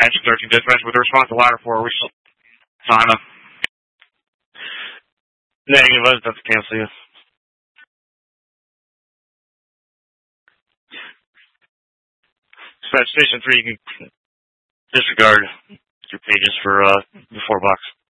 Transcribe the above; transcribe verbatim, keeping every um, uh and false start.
Engine thirteen dispatch with a response to ladder four. We still time them. Negative, I just have to cancel you. Dispatch station three, you can disregard your pages for uh, the four bucks.